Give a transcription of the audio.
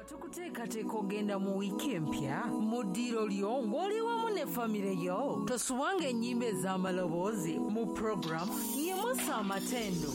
tukuteekateeka ogenda mu wiiki empya mu ddiiro lyo ng'oli wamu ne famire yo. Tosubanga ennyimba ez'amaloboozi mu puroguramu Yimusa Amatendo